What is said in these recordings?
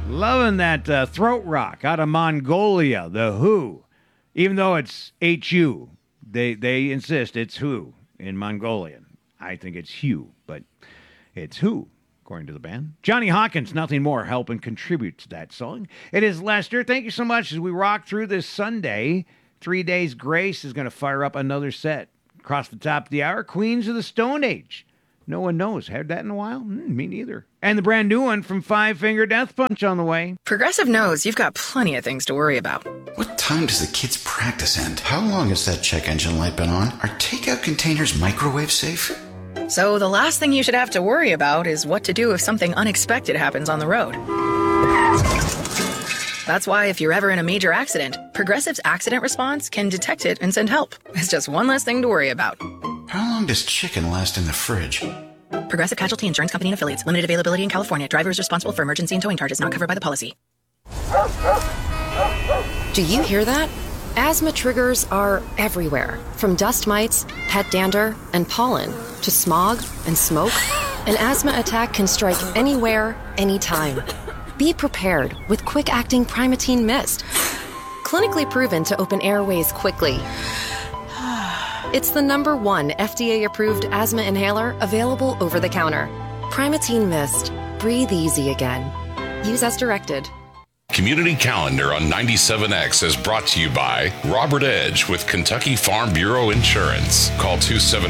Loving that throat rock out of Mongolia, the Who. Even though it's H-U, they insist it's Who in Mongolian. I think it's Hugh, but it's Who, according to the band. Johnny Hawkins, Nothing More, helping contribute to that song. It is Lester. Thank you so much as we rock through this Sunday. 3 Days Grace is going to fire up another set. Across the top of the hour, Queens of the Stone Age. No one knows. Heard that in a while? Me neither. And the brand new one from Five Finger Death Punch on the way. Progressive knows you've got plenty of things to worry about. What time does the kids' practice end? How long has that check engine light been on? Are takeout containers microwave safe? So the last thing you should have to worry about is what to do if something unexpected happens on the road. That's why if you're ever in a major accident, Progressive's accident response can detect it and send help. It's just one less thing to worry about. How long does chicken last in the fridge? Progressive Casualty Insurance Company and Affiliates. Limited availability in California. Driver is responsible for emergency and towing charges not covered by the policy. Do you hear that? Asthma triggers are everywhere. From dust mites, pet dander, and pollen, to smog and smoke. An asthma attack can strike anywhere, anytime. Be prepared with quick-acting Primatene Mist. Clinically proven to open airways quickly. It's the #1 FDA-approved asthma inhaler available over the counter. Primatene Mist. Breathe easy again. Use as directed. Community Calendar on 97X is brought to you by Robert Edge with Kentucky Farm Bureau Insurance. Call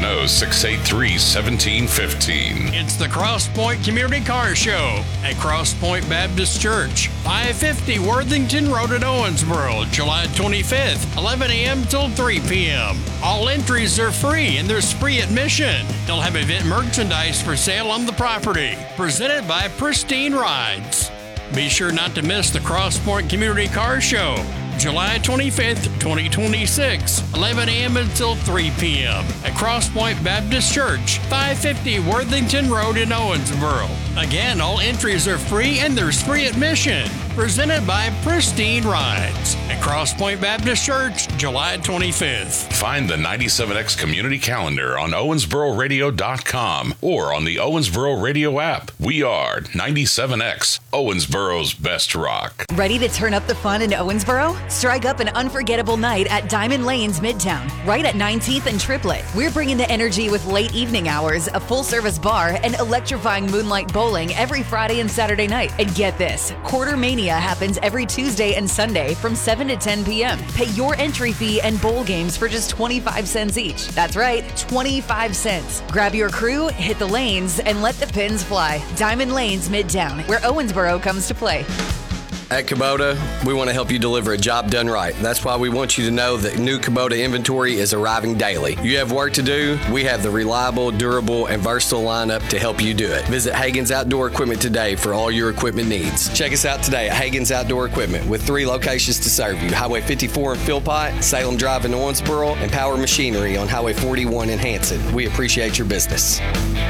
270-683-1715. It's the Cross Point Community Car Show at Cross Point Baptist Church, 550 Worthington Road in Owensboro, July 25th, 11 a.m. till 3 p.m. All entries are free and there's free admission. They'll have event merchandise for sale on the property. Presented by Pristine Rides. Be sure not to miss the Cross Point Community Car Show, July 25th, 2026, 11 a.m. until 3 p.m. at Cross Point Baptist Church, 550 Worthington Road in Owensboro. Again, all entries are free and there's free admission. Presented by Pristine Rides at Cross Point Baptist Church, July 25th. Find the 97X Community Calendar on OwensboroRadio.com or on the Owensboro Radio app. We are 97X, Owensboro's best rock. Ready to turn up the fun in Owensboro? Strike up an unforgettable night at Diamond Lanes Midtown, right at 19th and Triplet. We're bringing the energy with late evening hours, a full-service bar, and electrifying moonlight bowling every Friday and Saturday night. And get this, Quarter Mania happens every Tuesday and Sunday from 7 to 10 p.m. Pay your entry fee and bowl games for just 25 cents each. That's right, 25 cents. Grab your crew, hit the lanes, and let the pins fly. Diamond Lanes Midtown, where Owensboro comes to play. At Kubota, we want to help you deliver a job done right. That's why we want you to know that new Kubota inventory is arriving daily. You have work to do, we have the reliable, durable, and versatile lineup to help you do it. Visit Hagen's Outdoor Equipment today for all your equipment needs. Check us out today at Hagen's Outdoor Equipment with 3 locations to serve you. Highway 54 in Philpott, Salem Drive in Owensboro, and Power Machinery on Highway 41 in Hanson. We appreciate your business.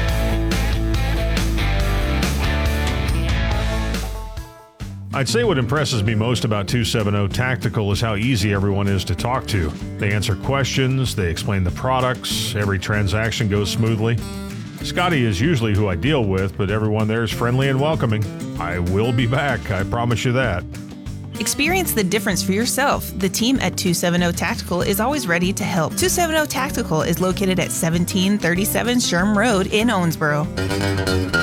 I'd say what impresses me most about 270 Tactical is how easy everyone is to talk to. They answer questions, they explain the products, every transaction goes smoothly. Scotty is usually who I deal with, but everyone there is friendly and welcoming. I will be back, I promise you that. Experience the difference for yourself. The team at 270 Tactical is always ready to help. 270 Tactical is located at 1737 Sherm Road in Owensboro.